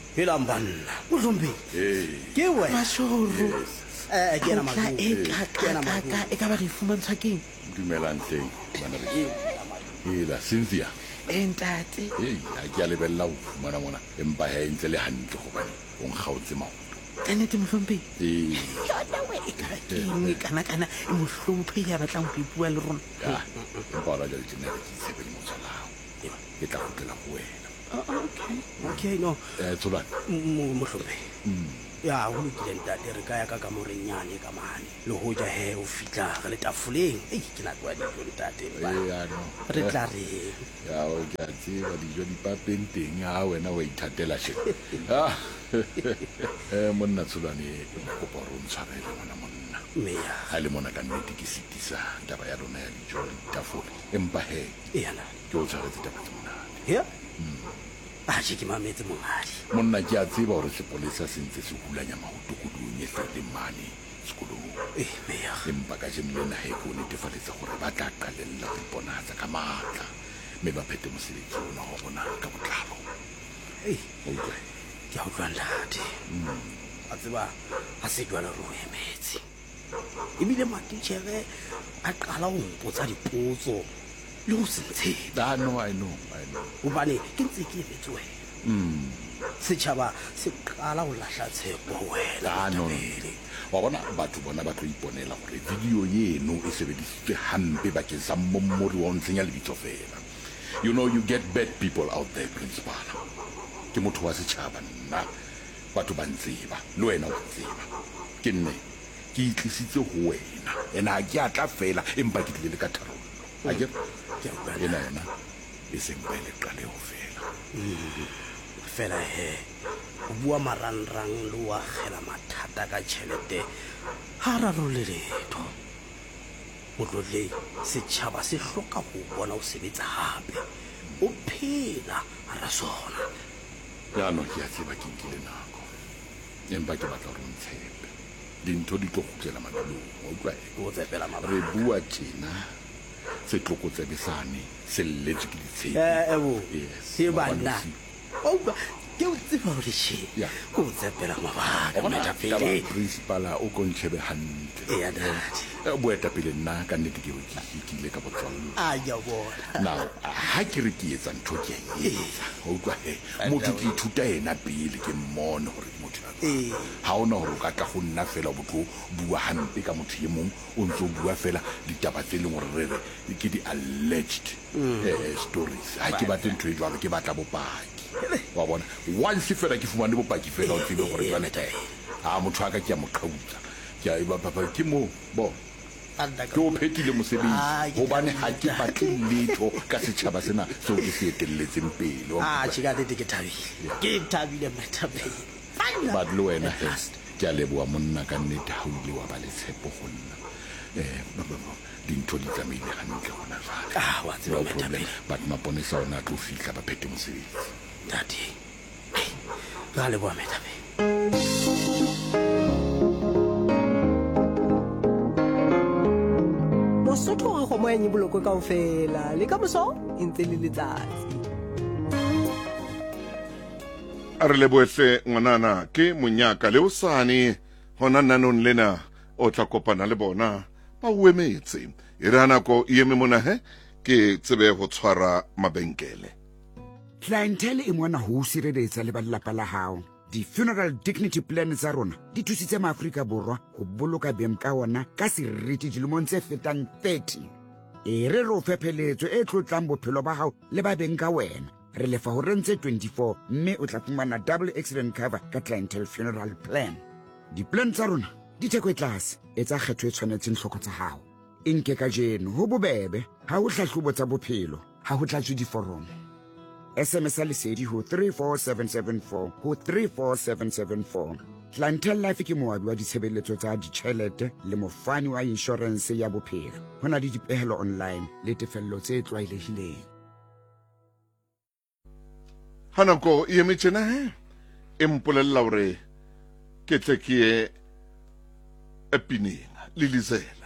hela mbanna Mohlompheng ke wena Mashoro ke ena Matlou e ka ba re fumantshwa keng dumelang tleng bana re hela Cynthia ntate ha ke a lebella ho fumana mona empa ha e ntse le hantle gobane o nkgaotse maoto nnete Mohlompheng yona we e ka keng kana e Mohlompheng ya batlang go bua le rona empa ra jalo ke nna ke tsebele motswalao ke tla go tlela go wena okay no Tsolwane Mohlompheng ya ho lokile ntate re ka ya ka kamoreng nyane ka mane le ho ja he o fitla re le tafoleng ke na twa dijo ntate re tla re ya o ke a tseba dijo di papeng teng ha wena wa ithatela she monna Tsolwane go kopa re o ntshwarele ngwana monna meya ha le mona ka nnete ke sitisa taba ya rona ya dijo le ditafole empa he yana ke o tshwaretse taba tse monate ya ke mametse mongadi monna ke a tseba gore sepolesa se ntse se hulanya maoto kodung e tletse mane sekolong meya empa ka jeno lena he ke o netefaletsa gore ba tla qalella go iponatsa ka maatla mme ba phete mosebetsi ona wa bona ka botlalo ke a utlwa ntate a tseba a se jwale re o emetse ebile matitjhere a qala ho mpotsa dipotso le ho se ntshetsa I know hobane ke ntse ke emetse wena setjhaba se qala ho lahla tshepo ho wena wa bona batho bona ba tlo iponela gore video eno e sebedisitswe hampe bakeng sa mmommori wa o ntshenya lebitso fela you know you get bad people out there principal ke motho wa setjhaba nna batho ba ntseba le wena o tseba ke nne ke itlisitse ho wena ena ha ke a tla fela empa ke tlile le ka tharollo a ke ena e seng ba ile qale ho fela he o bua marangrang le wa khela mathata ka tšhelete ha rarolle letho motlole setšhaba se hloka go bona o sebetsa hape o phela ra sona no ke a tseba ke nkile nako empa ke batla gore ntshepe dintho di tlo gutlela madulong o utlwa o tsepela mabaka re bua tjena se tlokotsebesane se lletswe ke ditshepe se banna ke o tseba gore she ko o tsepela mabaka moetapele principala o ko ntšhebe hantle boetapele nna ka nnete ke kile ka botswallo now ha ke re ke etsa ntho ke a etsa o utlwa motho ke ithuta ena pele ke mmone gore ke motho ha ona gore o ka tla go nna fela botho bua hampe ka motho ye mong o ntse o bua fela ditaba tse leng gore re ke di-alleged stories ha ke batle ntho e jwalo ke batla bopaki wa bona once fela ke fumane bopaki fela o tsebe gore jwane motho a ka ke a mo qhautsa ke mo bo ke o phetile mosebetsi gobane ha ke batle letho ka setšhaba sena seo ke se etelletseng pele ke thabile mathapele but le wena ke a leboa monna ka nnete ha o ile wa ba le tshepo go nna dintho di tsamaile gantle gona jale but maponesa ona a tlo fitlha ba phete mosebetsi dadi ga leboa metabe Mosotho re kgomo ya nyeboloko kaofela le ka moso e ntse le letsatsi a re leboetlhe ngwanana ke monyaka le osane gona nanong lena o tla kopana le bona ba o emetse e re nako e eme mona ke tsebe go tshwara mabenkele clientele e mona ho sireletsa le ba lelapa la hao di-funeral dignity plan tsa rona di thusitse maAforika Borwa go boloka beng ka ona ka seriti dilemong tse fetang 30 e re o fepheletso e tlotlang bophelo ba hao le ba beng ka wena re lefa ho rentse 24 mme o tla fumana double accident cover ka clientele funeral plan di-plan tsa rona di theko e tlase e tsa kgetho e tshwanetseng tlhoko tsa hao e nke ka jeno ho bobebe ha ho hlahlobo tsa bophelo ha ho tlatswe diforomo SMS lesedi ho 34774 ho 34774 Clientele Life ke moabi wa ditshebeletso tsa ditjhelete le mofani wa insurance ya bophelo hona le dipehelo online le tefello tse tlwaelehileng hanako e emetšena e mpolella gore ke tle ke ye epineng le lizela